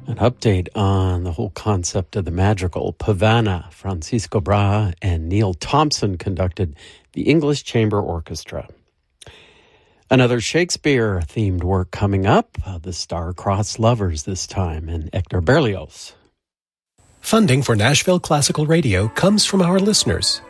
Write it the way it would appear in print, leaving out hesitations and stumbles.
An update on the whole concept of the madrigal. Pavana, Francisco Brahe, and Neil Thompson conducted the English Chamber Orchestra. Another Shakespeare-themed work coming up, The Star-Crossed Lovers this time, and Hector Berlioz. Funding for Nashville Classical Radio comes from our listeners